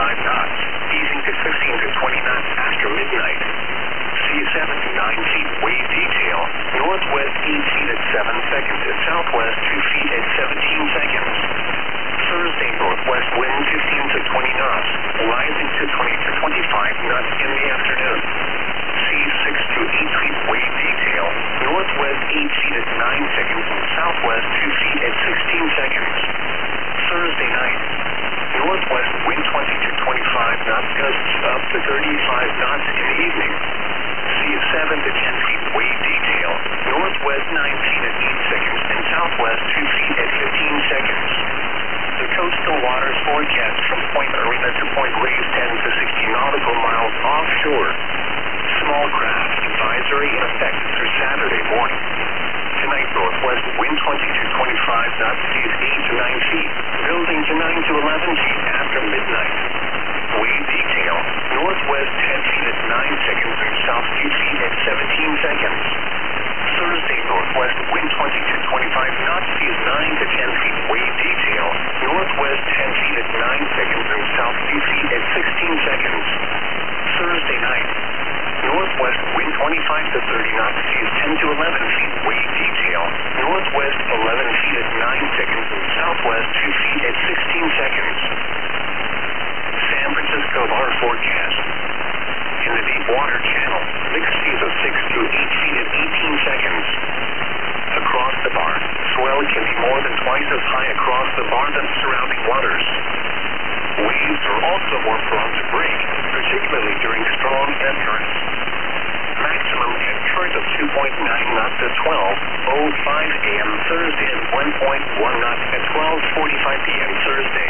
knots, easing to 15 to 20 knots after midnight. Seas 7 to 9 feet wave detail, northwest 8 feet at 7 seconds and southwest 2 feet at 17 seconds. Thursday, northwest wind 15 to 20 knots, rising to 20 to 25 knots in the afternoon. Seas 6 to 8 feet wave detail, northwest 8 feet at 9 seconds and southwest 2 feet at 16 seconds. Thursday night, northwest wind 20 to 25 knots, gusts up to 35 knots in the evening. Seas 7 to 10 feet wave detail, northwest 9 feet at 8 seconds and southwest 2 feet at 15 seconds. The coastal waters forecast from Point Arena to Point Reyes 10 to 60 nautical miles offshore. Small craft advisory in effect through Saturday morning. Tonight, northwest wind 20 to 25 knots, seas 8 to 9 feet, building to 9 to 11 feet after midnight. Wave detail, northwest 10 feet at 9 seconds and south 2 feet at 17 seconds. Thursday, northwest wind 20 to 25 knots, seas 9 to 10 feet wave detail, northwest 10 feet at 9 seconds and south 2 feet at 16 seconds. Thursday night, northwest wind 25 to 30 knots, seas 10 to 11 feet wave detail, northwest 11 feet at 9 seconds and southwest 2 feet at 16 seconds. San Francisco bar forecast. In the deep water channel, mixed seas of 6 to 8 feet at 18 seconds. Across the bar, swell can be more than twice as high across the bar than surrounding waters. Waves are also more prone to break, particularly during strong ebb currents. Maximum ebb current of 2.9 knots at 12:05 a.m. Thursday and 1.1 knots at 12:45 p.m. Thursday.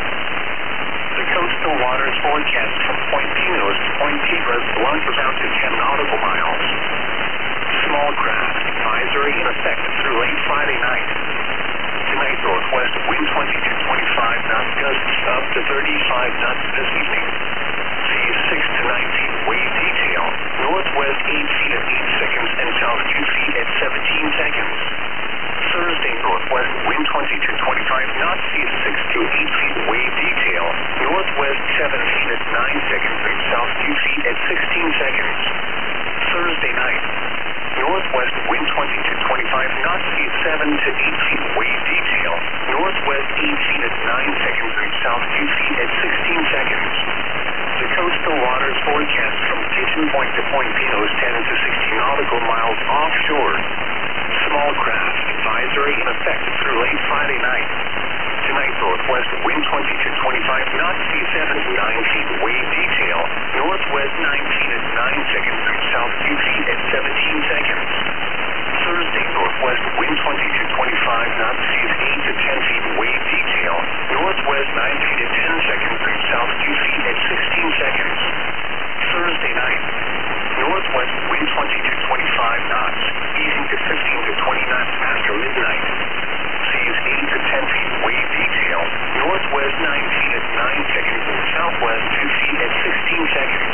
The coastal waters forecast from Point Pinos to Point Piedras launches out to 10 nautical miles. Small craft advisory in effect through late Friday night. Tonight, northwest wind 20 to 25 knots, gusts up to 35 knots this evening. Seas 6 to 9 feet wave detail, northwest 8 feet at 8 seconds and south 2 feet at 17 seconds. Thursday, northwest wind 20 to 25 knots, seas 6 to 8 feet wave detail, northwest 7 feet at 9 seconds and south 2 feet at 16 seconds. Thursday night, northwest wind 20 to 25 knots, seas 7 to 8 feet wave detail, northwest 8 feet at 9 seconds and south 2 feet at 16 seconds. The coastal waters forecast from Pigeon Point to Point Pinos 10 to 60 nautical miles offshore. Small craft advisory in effect through late Friday night. Tonight, northwest wind 20 to 25 knots, seas 7 to 9 feet wave detail, northwest 9 feet at 9 seconds and south 2 feet at 17 seconds. Thursday, northwest wind 20 to 25 knots, seas 8 to 10 feet wave detail, northwest 9 feet at 10 seconds and south 2 feet at 16 seconds. Thursday night, northwest wind 20 to 25 knots, easing to 15 to 20 knots after midnight. Seas 8 to 10 feet wave detail, northwest 9 feet at 9 seconds and southwest 2 feet at 16 seconds.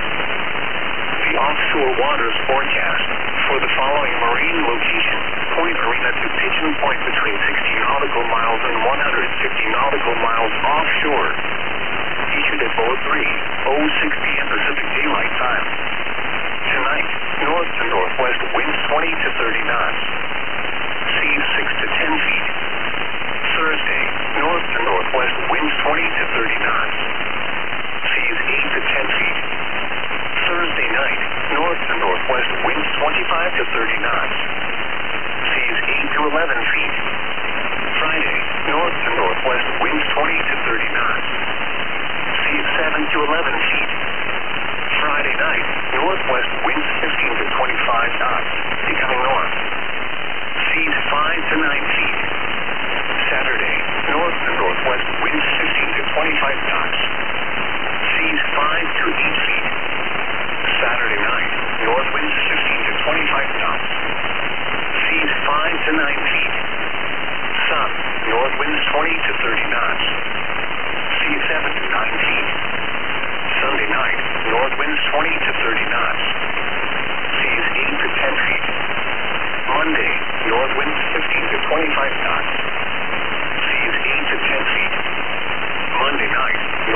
The offshore waters forecast for the following marine location: Point Arena to Pigeon Point between 60 nautical miles and 150 nautical miles offshore. Issued at 03:06 p.m. Pacific Daylight Time. Tonight, north to northwest winds 20 to 30 knots. Seas 6 to 10 feet. Thursday, north to northwest winds 20 to 30 knots. Seas 8 to 10 feet. Thursday night, north to northwest winds 25 to 30 knots. Seas 8 to 11 feet. Friday, north to northwest winds 20 to 30 knots. Seas 7 to 11 feet. Friday night, northwest winds 15 to 25 knots, becoming north. Seas 5 to 9 feet. Saturday, north to northwest winds 15 to 25 knots. Seas 5 to 8 feet. Saturday night, north winds 15 to 25 knots. Seas 5 to 9 feet. Sun, north winds 20 to 30 knots. Seas 7 to 9 feet. Sunday night, north winds 20 to 30 knots. Seas 8 to 10 feet. Monday, north winds 15 to 25 knots. Seas 8 to 10 feet. Monday night,